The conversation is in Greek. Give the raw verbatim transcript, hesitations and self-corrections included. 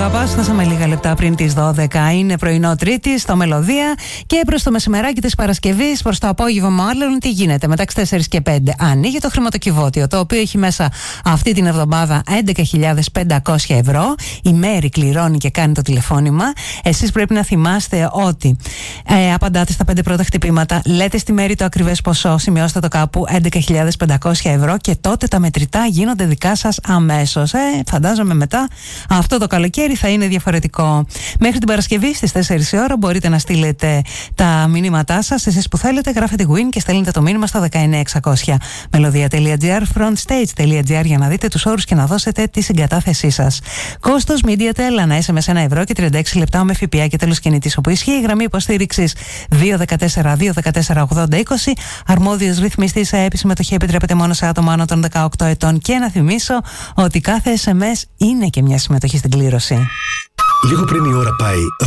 Πάπας. Φτάσαμε λίγα λεπτά πριν τις δώδεκα. Είναι πρωινό Τρίτη στο Μελωδία και προς το μεσημεράκι της Παρασκευής, προς το απόγευμα μάλλον, τι γίνεται μεταξύ τέσσερις και πέντε. Ανοίγει το χρηματοκιβώτιο, το οποίο έχει μέσα αυτή την εβδομάδα έντεκα χιλιάδες πεντακόσια ευρώ. Η Μέρη κληρώνει και κάνει το τηλεφώνημα. Εσείς πρέπει να θυμάστε ότι ε, απαντάτε στα πέντε πρώτα χτυπήματα, λέτε στη Μέρη το ακριβές ποσό, σημειώστε το κάπου έντεκα χιλιάδες πεντακόσια ευρώ και τότε τα μετρητά γίνονται δικά σας αμέσως. Ε, φαντάζομαι μετά αυτό το καλοκαίρι θα είναι διαφορετικό. Μέχρι την Παρασκευή στις τέσσερις η ώρα μπορείτε να στείλετε τα μηνύματά σας. Εσείς που θέλετε, γράφετε Win και στέλνετε το μήνυμα στο δεκαεννιά εξακόσια. Melodia.gr, frontstage.gr για να δείτε τους όρους και να δώσετε τη συγκατάθεσή σας. Κόστος Mediatel, ανά ες εμ ες ένα ευρώ και τριάντα έξι λεπτά με ΦΠΑ και τέλος κινητής, όπου ισχύει η γραμμή υποστήριξης δύο ένα τέσσερα δύο ένα τέσσερα ογδόντα είκοσι. Αρμόδιος ρυθμιστής ΑΕΠ, συμμετοχή επιτρέπεται μόνο σε άτομα άνω των δεκαοκτώ ετών. Και να θυμίσω ότι κάθε ες εμ ες είναι και μια συμμετοχή στην κλήρωση. Λίγο πριν η ώρα πάει